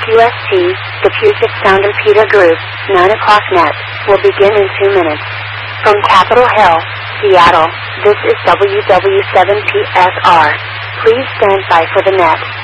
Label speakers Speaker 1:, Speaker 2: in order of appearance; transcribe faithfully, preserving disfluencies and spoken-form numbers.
Speaker 1: Q S T, the Puget Sound and Peta Group, nine o'clock net, will begin in two minutes. From Capitol Hill, Seattle, this is W W seven P S R. Please stand by for the net.